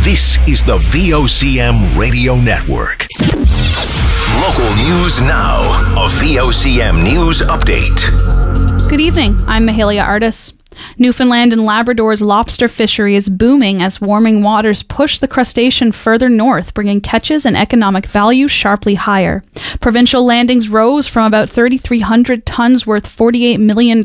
This is the VOCM Radio Network. Local news now. A VOCM news update. Good evening. I'm Mahalia Artis. Newfoundland and Labrador's lobster fishery is booming as warming waters push the crustacean further north, bringing catches and economic value sharply higher. Provincial landings rose from about 3,300 tons worth $48 million in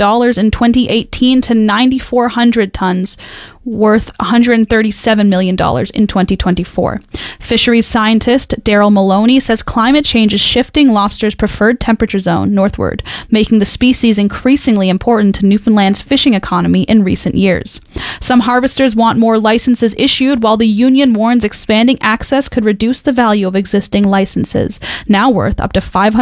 2018 to 9,400 tons worth $137 million in 2024. Fisheries scientist Daryl Maloney says climate change is shifting lobster's preferred temperature zone northward, making the species increasingly important to Newfoundland's fishing economy in recent years. Some harvesters want more licenses issued, while the union warns expanding access could reduce the value of existing licenses, now worth up to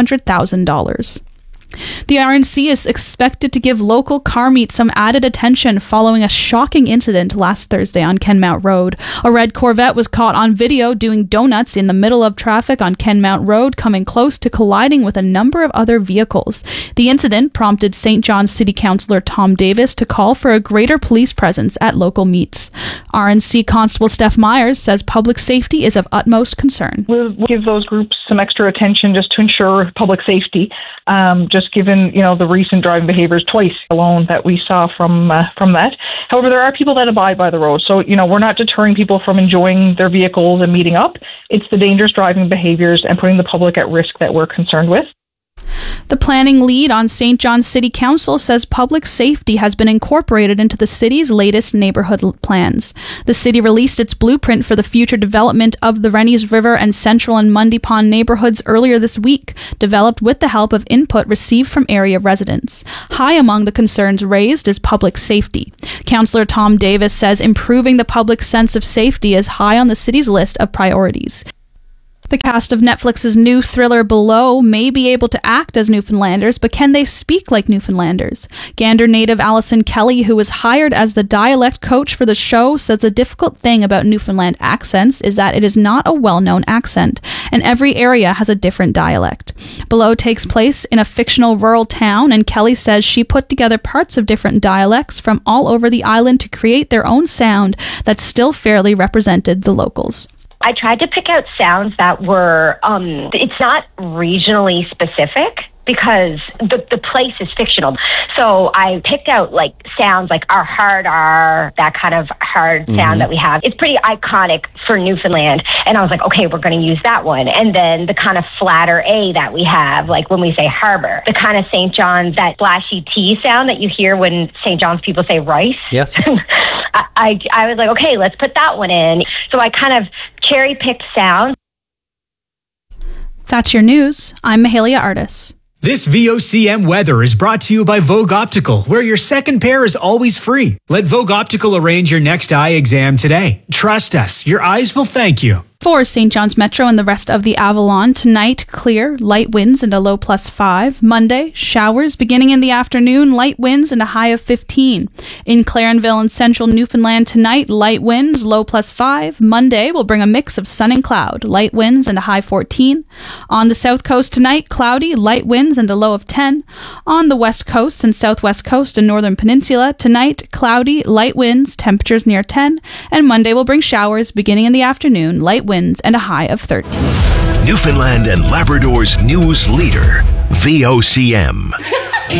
$500,000. The RNC is expected to give local car meet some added attention following a shocking incident last Thursday on Kenmount Road. A red Corvette was caught on video doing donuts in the middle of traffic on Kenmount Road, coming close to colliding with a number of other vehicles. The incident prompted St. John's City Councillor Tom Davis to call for a greater police presence at local meets. RNC Constable Steph Myers says public safety is of utmost concern. We'll give those groups some extra attention just to ensure public safety. Just given, the recent driving behaviors twice alone that we saw from that. However, there are people that abide by the road. So, we're not deterring people from enjoying their vehicles and meeting up. It's the dangerous driving behaviors and putting the public at risk that we're concerned with. The planning lead on St. John's City Council says public safety has been incorporated into the city's latest neighborhood plans. The city released its blueprint for the future development of the Rennies River and Central and Mundy Pond neighborhoods earlier this week, developed with the help of input received from area residents. High among the concerns raised is public safety. Councillor Tom Davis says improving the public sense of safety is high on the city's list of priorities. The cast of Netflix's new thriller Below may be able to act as Newfoundlanders, but can they speak like Newfoundlanders? Gander native Allison Kelly, who was hired as the dialect coach for the show, says the difficult thing about Newfoundland accents is that it is not a well-known accent, and every area has a different dialect. Below takes place in a fictional rural town, and Kelly says she put together parts of different dialects from all over the island to create their own sound that still fairly represented the locals. I tried to pick out sounds that were, it's not regionally specific because the place is fictional. So I picked out sounds like our hard R, that kind of hard sound that we have. It's pretty iconic for Newfoundland. And I was like, okay, we're going to use that one. And then the kind of flatter A that we have, like when we say harbor, the kind of St. John's, that flashy T sound that you hear when St. John's people say rice. Yes. I was like, okay, let's put that one in. So I kind of cherry-picked sounds. That's your news. I'm Mahalia Artis. This VOCM weather is brought to you by Vogue Optical, where your second pair is always free. Let Vogue Optical arrange your next eye exam today. Trust us, your eyes will thank you. For St. John's Metro and the rest of the Avalon, tonight, clear, light winds and a low +5. Monday, showers beginning in the afternoon, light winds and a high of 15. In Clarenville and central Newfoundland tonight, light winds, low +5. Monday will bring a mix of sun and cloud, light winds and a high 14. On the south coast tonight, cloudy, light winds and a low of 10. On the west coast and southwest coast and northern peninsula, tonight, cloudy, light winds, temperatures near 10. And Monday will bring showers beginning in the afternoon, light winds and a high of 13. Newfoundland and Labrador's news leader, VOCM.